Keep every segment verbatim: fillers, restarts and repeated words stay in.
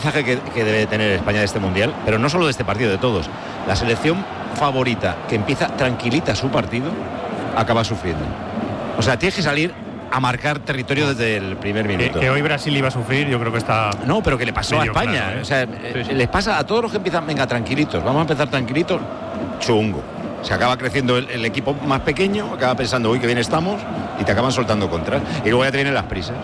aprendizaje que, que debe tener España de este Mundial, pero no solo de este partido, de todos. La selección favorita que empieza tranquilita su partido, acaba sufriendo. O sea, tienes que salir a marcar territorio desde el primer minuto. Que, que hoy Brasil iba a sufrir, yo creo que está... No, pero que le pasó a España. Claro, ¿eh? O sea, sí, sí. Les pasa a todos los que empiezan, venga, tranquilitos, vamos a empezar tranquilitos, chungo. Se acaba creciendo el, el equipo más pequeño, acaba pensando, uy, que bien estamos, y te acaban soltando contras. Y luego ya te vienen las prisas.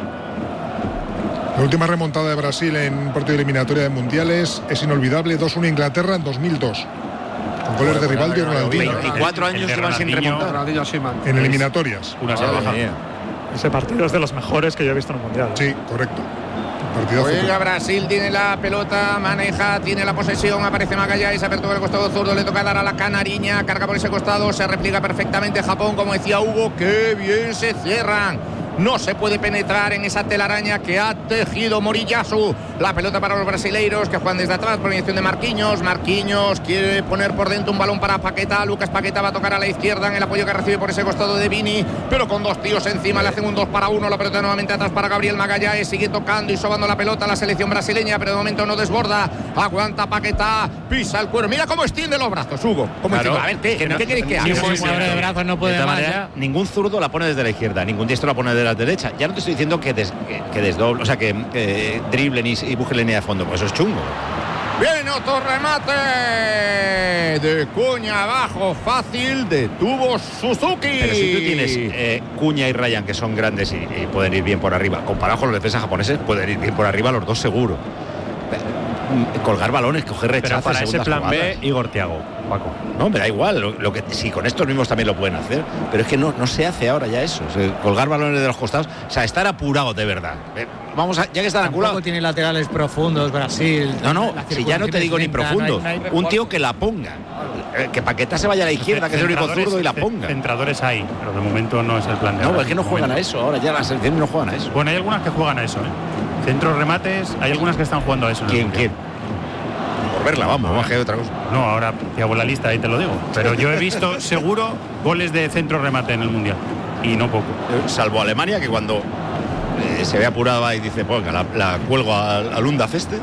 La última remontada de Brasil en un partido de eliminatoria de mundiales es inolvidable, dos uno Inglaterra en dos mil dos. Con goles de Rivaldi y Ronaldinho. veinticuatro años que van sin remontar. En eliminatorias. Una salvaja. Ese partido es de los mejores que yo he visto en el Mundial. Sí, correcto. Juega Brasil, tiene la pelota, maneja, tiene la posesión, aparece Magallanes, apertura del costado zurdo, le toca dar a la canariña, carga por ese costado, se repliega perfectamente Japón, como decía Hugo, qué bien se cierran. No se puede penetrar en esa telaraña que ha tejido Moriyasu. La pelota para los brasileiros que juegan desde atrás por mediación de Marquinhos. Marquinhos quiere poner por dentro un balón para Paquetá. Lucas Paquetá va a tocar a la izquierda en el apoyo que recibe por ese costado de Vini, pero con dos tíos encima le hacen un dos para uno. La pelota nuevamente atrás para Gabriel Magallanes. Sigue tocando y sobando la pelota a la selección brasileña, pero de momento no desborda. Aguanta Paquetá, pisa el cuero. Mira cómo extiende los brazos, Hugo. Como claro, a ver, ¿qué, que no, ¿qué queréis que haga? Si se abre de brazos no puede más. Manera, ningún zurdo la pone desde la izquierda, ningún diestro la pone desde la derecha. Ya no te estoy diciendo que, des, que, que desdoble, o sea, que, que driblen y, y busquen línea de fondo, pues eso es chungo. Bien, otro remate de Cuña abajo, fácil, detuvo Suzuki. Pero si tú tienes eh, Cuña y Ryan, que son grandes y, y pueden ir bien por arriba, comparado con los defensas japoneses, pueden ir bien por arriba los dos seguro. Colgar balones, coger rechazos. Pero para ese plan jugadas. B, Igor Thiago, Paco. No, me da igual. Lo, lo que, si con estos mismos también lo pueden hacer. Pero es que no, no se hace ahora ya eso. O sea, colgar balones de los costados. O sea, estar apurado de verdad. Vamos a, ya que están apurados. Tampoco tiene laterales profundos, Brasil. No, no, si ya no te digo ni profundos. No hay, no hay un tío que la ponga. Que Paquetá se vaya a la izquierda, que es el único zurdo, y la ponga. Centradores hay, pero de momento no es el plan de No, ahora, es que no juegan momento. a eso. Ahora ya las selecciones no juegan a eso. Bueno, hay algunas que juegan a eso, ¿eh? Centros, remates, hay algunas que están jugando a eso. ¿Quién, quién? Por verla, vamos, más que otra cosa. No, ahora te hago la lista, ahí te lo digo. Pero yo he visto seguro goles de centro remate en el Mundial. Y no poco. Salvo Alemania, que cuando eh, se ve apurada y dice, pues la, la cuelgo al, al Unda Feste.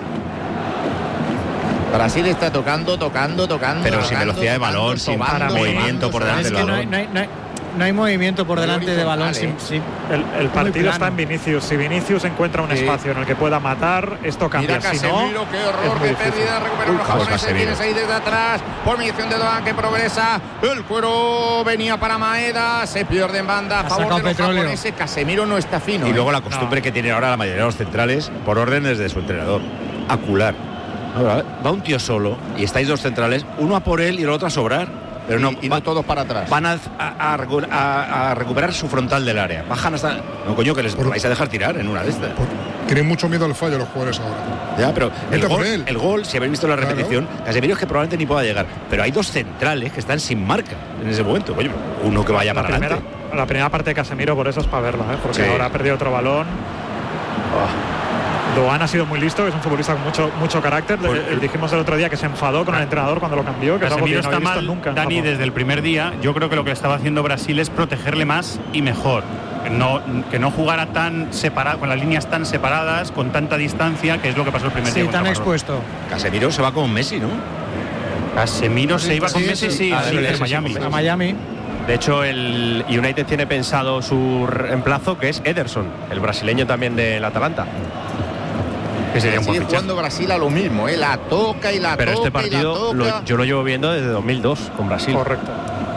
Brasil está tocando, tocando, tocando. Pero tocando, sin velocidad tocando, de balón, sin tocando, movimiento tocando, por delante es del que balón. No hay, no, hay, no, hay, no hay movimiento por delante de balón. Sin, sin, el, el partido está en Vinicius. Si Vinicius encuentra un sí. espacio en el que pueda matar, esto cambia. Mira si Casemiro, no, qué horror, qué pérdida. Recupera los japoneses, tienes ahí desde atrás. Por mediación de Doan, que progresa. El cuero venía para Maeda. Se pierde en banda a favor de los petróleo. japoneses. Casemiro no está fino. Y ¿eh? luego la costumbre no. que tiene ahora la mayoría de los centrales, por órdenes de su entrenador, acular. Ahora, va un tío solo y estáis dos centrales, uno a por él y el otro a sobrar. Pero no, y, y no va, todos para atrás. Van a, a, a, a recuperar su frontal del área. Bajan hasta. No, coño, que les por, vais a dejar tirar en una de estas. Por, tienen mucho miedo al fallo los jugadores ahora. Ya, pero el gol, el gol, si habéis visto la repetición, claro. Casemiro es que probablemente ni pueda llegar. Pero hay dos centrales que están sin marca en ese momento. Oye, uno que vaya la para primera, adelante. La primera parte de Casemiro, por eso es para verla, ¿eh? Porque sí. ahora ha perdido otro balón. Oh. Doan ha sido muy listo, es un futbolista con mucho, mucho carácter. Pues, eh, dijimos el otro día que se enfadó con el entrenador cuando lo cambió, que Casemiro es algo que no está mal, nunca. Dani, desde el primer día. Yo creo que lo que estaba haciendo Brasil es protegerle más y mejor. Que no, que no jugara tan separado, con las líneas tan separadas, con tanta distancia, que es lo que pasó el primer sí, día. Sí, tan expuesto. Casemiro se va con Messi, ¿no? Casemiro sí, se iba sí, con Messi, sí, sí, a, sí, sí, a sí, Miami. A Miami. De hecho, el United tiene pensado su reemplazo, que es Ederson, el brasileño también del Atalanta. Que sería un sigue jugando Brasil a lo mismo, ¿eh? La toca y la Pero toca. Pero este partido lo, yo lo llevo viendo desde dos mil dos con Brasil. Correcto.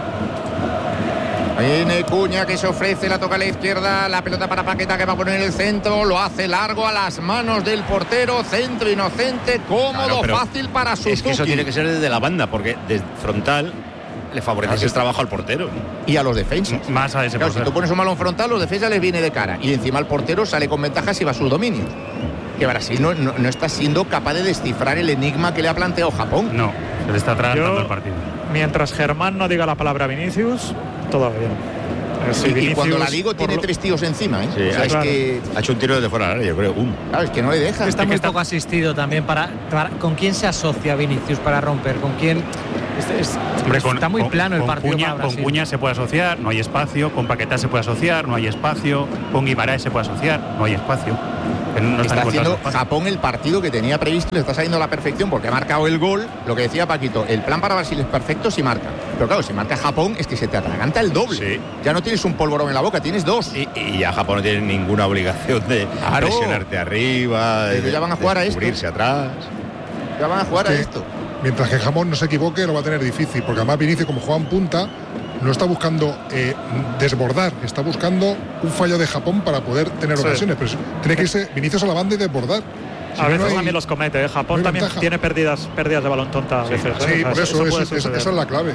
Viene Cuña que se ofrece, la toca a la izquierda, la pelota para Paquetá que va a poner en el centro, lo hace largo a las manos del portero, centro inocente, cómodo, claro, fácil para Suzuki. Es que eso tiene que ser desde la banda, porque desde frontal le favorece claro, el trabajo al portero y a los defensas. Más a ese claro, portero. Si tú pones un balón frontal, los defensas les viene de cara y encima el portero sale con ventajas y va a sus dominios. Que Brasil no, no, no está siendo capaz de descifrar el enigma que le ha planteado Japón. No, se le está atragantando el partido. Mientras Germán no diga la palabra Vinicius, todavía. Sí, y, Vinicius, y cuando la digo tiene lo... tres tíos encima, ¿eh? Sí, o sea, claro. es que... Ha hecho un tiro desde fuera del área, yo creo, uno. Claro, es que no le deja. Está es muy que poco está... asistido también para, para... ¿Con quién se asocia Vinicius para romper? ¿Con quién Es, es, Hombre, con, está muy con, plano el con partido Cuña, para con Brasil. Cuña se puede asociar, no hay espacio. Con Paquetá se puede asociar, no hay espacio. Con Guimarães se puede asociar, no hay espacio. No está haciendo Japón el partido que tenía previsto, le está saliendo a la perfección porque ha marcado el gol. Lo que decía Paquito, el plan para Brasil es perfecto si marca. Pero claro, si marca Japón es que se te atraganta el doble. Sí. Ya no tienes un polvorón en la boca, tienes dos. Y, y ya Japón no tiene ninguna obligación de claro. presionarte arriba, de, ya van a jugar de a esto. cubrirse atrás. Ya van a jugar es a que, esto. Mientras que Japón no se equivoque, lo va a tener difícil, porque además Vinicius, como juega en punta, no está buscando eh, desbordar, está buscando un fallo de Japón para poder tener sí. ocasiones. Pero tiene que irse Vinicius a la banda y desbordar. Si a no, veces no hay, también los comete, ¿eh? Japón no también ventaja. tiene pérdidas, pérdidas de balón tonta a veces. Sí, ¿eh? O sea, por eso, eso eso, esa, esa es la clave.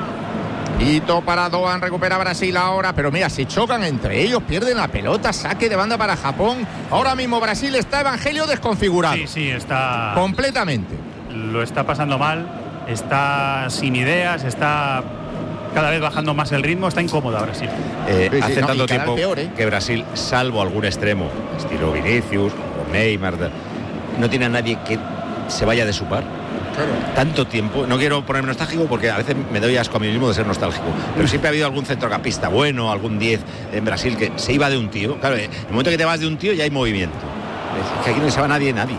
Hito para Doan, recupera Brasil ahora, pero mira, si chocan entre ellos, pierden la pelota, saque de banda para Japón. Ahora mismo Brasil está Evangelio desconfigurado. Sí, sí, está... completamente. Lo está pasando mal, está sin ideas, está cada vez bajando más el ritmo, está incómoda Brasil. Eh, Sí, sí, hace no, tanto y cada tiempo vez peor, ¿eh? que Brasil, salvo algún extremo, estilo Vinicius o Neymar, no tiene a nadie que se vaya de su par. Claro. Tanto tiempo, no quiero ponerme nostálgico porque a veces me doy asco a mí mismo de ser nostálgico, pero siempre ha habido algún centrocampista bueno, algún diez en Brasil que se iba de un tío. Claro, en el momento que te vas de un tío ya hay movimiento. Es que aquí no se va nadie, nadie.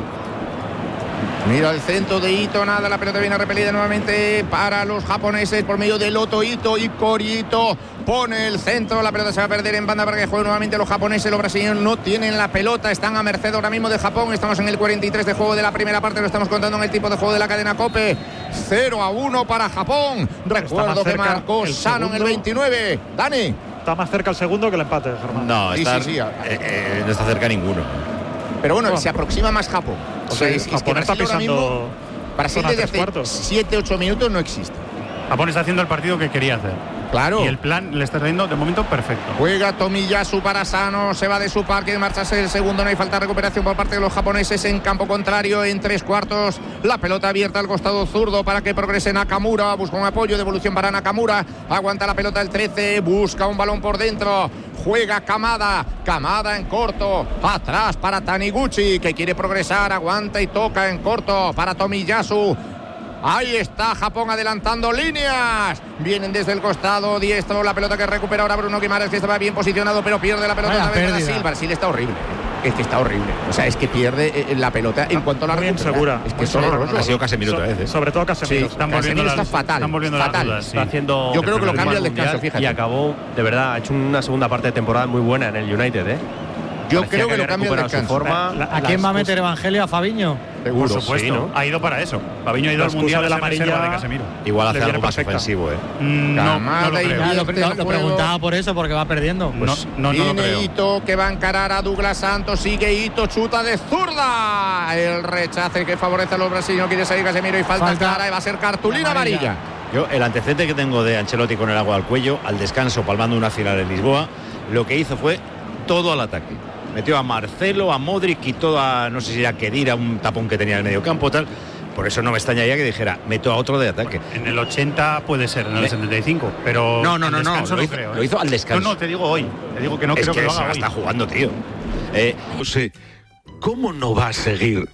Mira el centro de Ito, nada, la pelota viene repelida nuevamente para los japoneses por medio de Loto Ito y Corito. Pone el centro, la pelota se va a perder en banda para que jueguen nuevamente los japoneses. Los brasileños no tienen la pelota, están a merced ahora mismo de Japón. Estamos en el cuarenta y tres de juego de la primera parte, lo estamos contando en el tipo de juego de la cadena COPE. cero a uno para Japón. Recuerdo que marcó Sano en el veintinueve. Dani. Está más cerca el segundo que el empate, Germán. No, Sí, está, sí, sí. eh, eh, no está cerca ninguno. Pero bueno, No. se aproxima más Japón. O sea, Sí, es, es que Japón está Brasil ahora mismo, pisando Brasil zona desde tres hace cuartos. siete ocho minutos no existe. Japón está haciendo el partido que quería hacer. Claro. Y el plan le está saliendo de momento perfecto. Juega Tomiyasu para Sano, se va de su parque, de marcharse el segundo, no hay falta de recuperación por parte de los japoneses en campo contrario, en tres cuartos, la pelota abierta al costado zurdo para que progrese Nakamura, busca un apoyo, devolución para Nakamura, aguanta la pelota el trece, busca un balón por dentro, juega Kamada, Kamada en corto, atrás para Taniguchi, que quiere progresar, aguanta y toca en corto para Tomiyasu. Ahí está Japón adelantando líneas. Vienen desde el costado diestro. La pelota que recupera ahora Bruno Guimarães, que estaba bien posicionado, pero pierde la pelota. Vaya otra vez pérdida. Brasil. Brasil está horrible. Es que está horrible. O sea, es que pierde eh, la pelota en cuanto a la Muy recupera. insegura, Es que muy es horroroso. insegura. Ha sido Casemiro otra vez, ¿eh? Sobre todo Casemiro. Sí. Están volviendo, Casemiro las, está fatal, están volviendo fatal. las dudas. Sí. Está haciendo Yo creo que lo el cambia al Mundial descanso, fíjate. y acabó, de verdad, ha hecho una segunda parte de temporada muy buena en el United, ¿eh? Yo Parecía creo que lo había cambia al recuperado su descanso. forma. La- ¿A quién las va a meter cosas- Evangelio? ¿A Fabiño? Por Seguro. supuesto, sí, ¿no? ha ido para eso. Fabiño ha ido La al excusa Mundial de la a ser reserva amarilla- de Casemiro. Igual hace Le viene algo más perfecta. ofensivo, ¿eh? Mm, No, no Camada lo y creo. Ya, lo, Invierte lo- el lo juego. preguntaba por eso, porque va perdiendo. No, Pues, no, no lo Viene creo. Ito, que va a encarar a Douglas Santos, sigue Ito, chuta de zurda. El rechace que favorece a los brasileños, quiere salir Casemiro y falta, Falta. clara y va a ser cartulina Amarilla. amarilla. Yo, el antecedente que tengo de Ancelotti con el agua al cuello, al descanso, palmando una final en Lisboa, lo que hizo fue todo al ataque. Metió a Marcelo, a Modric, quitó a, no sé si era Kedira, un tapón que tenía en el medio campo, tal. Por eso no me extrañaría que dijera, meto a otro de ataque. En el ochenta puede ser, en el Le- setenta y cinco, pero No, no, al no, no, descanso lo hizo- creo, ¿eh? lo hizo al descanso. No, no, te digo hoy. Te digo que no es creo que, que, lo se haga la hoy. está jugando, tío. Eh, José, ¿cómo no va a seguir?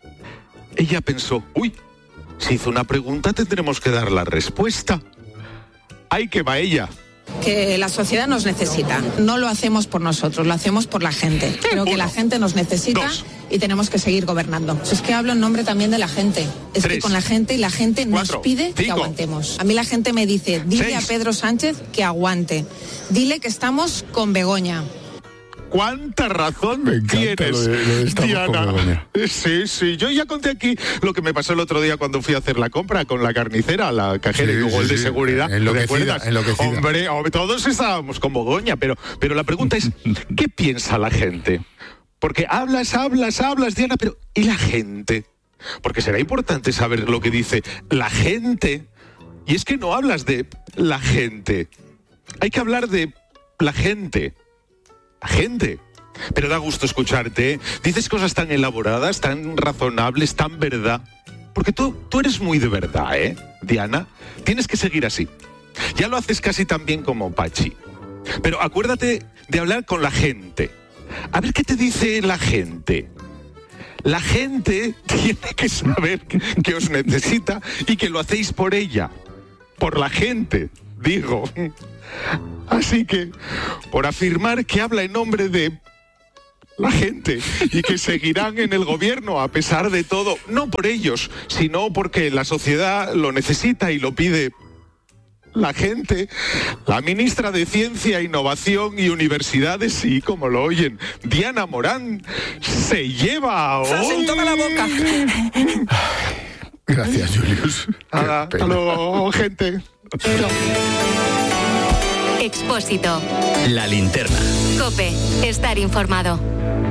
Ella pensó, uy, si hizo una pregunta tendremos que dar la respuesta. ¡Ay, que va ella! Que la sociedad nos necesita. No lo hacemos por nosotros, lo hacemos por la gente. Creo que Uno. la gente nos necesita Dos. y tenemos que seguir gobernando. Es que hablo en nombre también de la gente. Es Tres. que con la gente y la gente Cuatro. nos pide que Cinco. aguantemos. A mí la gente me dice, dile Seis. a Pedro Sánchez que aguante. Dile que estamos con Begoña. ¿Cuánta razón Me encanta tienes, lo de- lo de estamos Diana? con Begoña. Sí, sí. Yo ya conté aquí lo que me pasó el otro día cuando fui a hacer la compra con la carnicera, la cajera Sí, y luego sí, el de sí. seguridad. Enloquecida, ¿Te acuerdas? enloquecida. Hombre, hombre, todos estábamos con Begoña, pero, pero la pregunta es, ¿qué piensa la gente? Porque hablas, hablas, hablas, Diana, pero ¿y la gente? Porque será importante saber lo que dice la gente. Y es que no hablas de la gente. Hay que hablar de la gente. La gente. Pero da gusto escucharte, ¿eh? Dices cosas tan elaboradas, tan razonables, tan verdad. Porque tú, tú eres muy de verdad, ¿eh, Diana? Tienes que seguir así. Ya lo haces casi tan bien como Pachi. Pero acuérdate de hablar con la gente. A ver qué te dice la gente. La gente tiene que saber que, que os necesita y que lo hacéis por ella. por la gente, digo. Así que, por afirmar que habla en nombre de la gente y que seguirán en el gobierno a pesar de todo, no por ellos, sino porque la sociedad lo necesita y lo pide la gente, la ministra de Ciencia, Innovación y Universidades, sí, como lo oyen, Diana Morán, se lleva hoy... ¡Se toma la boca! Gracias, Julius. Nada, hasta luego, gente. Expósito. La linterna. COPE. Estar informado.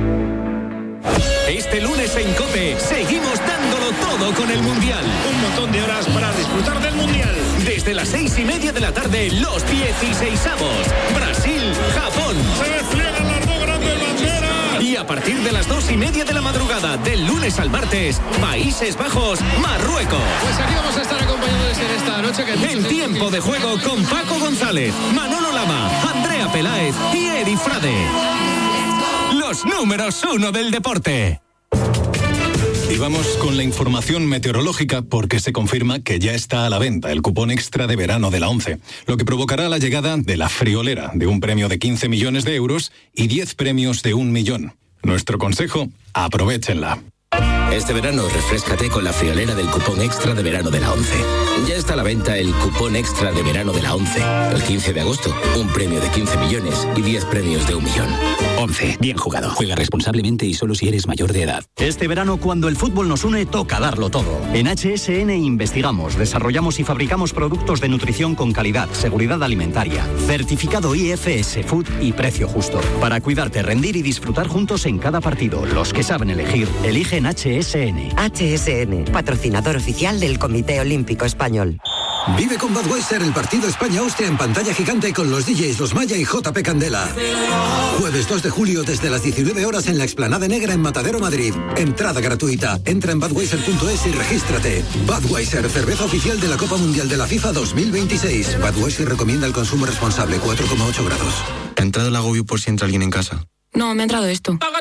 Este lunes en COPE seguimos dándolo todo con el Mundial. Un montón de horas para disfrutar del Mundial. Desde las seis y media de la tarde, los dieciseisavos. Brasil, Japón. Se despliegan las dos grandes banderas. Y a partir de las dos y media de la madrugada, del lunes al martes, Países Bajos, Marruecos. Pues aquí vamos a estar acompañándoles en esta noche. Que en tiempo de juego con Paco González, Manolo Lama, Andrea Peláez y Eri Frade. Los números uno del deporte. Y vamos con la información meteorológica porque se confirma que ya está a la venta el cupón extra de verano de la ONCE, lo que provocará la llegada de la friolera de un premio de quince millones de euros y diez premios de un millón. Nuestro consejo, aprovéchenla. Este verano refréscate con la friolera del cupón extra de verano de la ONCE. Ya está a la venta el cupón extra de verano de la ONCE. El quince de agosto, un premio de quince millones y diez premios de un millón. ONCE, bien jugado. Juega responsablemente y solo si eres mayor de edad. Este verano, cuando el fútbol nos une, toca darlo todo. En H S N investigamos, desarrollamos y fabricamos productos de nutrición con calidad, seguridad alimentaria, certificado I F S Food y precio justo. Para cuidarte, rendir y disfrutar juntos en cada partido. Los que saben elegir, eligen H S N. H S N, patrocinador oficial del Comité Olímpico Español. Vive con Budweiser el partido España-Austria en pantalla gigante con los D Js Los Maya y J P Candela. Jueves dos de julio desde las diecinueve horas en la Explanada Negra en Matadero, Madrid. Entrada gratuita. Entra en budweiser punto es y regístrate. Budweiser, cerveza oficial de la Copa Mundial de la FIFA dos mil veintiséis. Budweiser recomienda el consumo responsable, cuatro coma ocho grados. ¿Ha entrado el agobio por si entra alguien en casa? No, me ha entrado esto.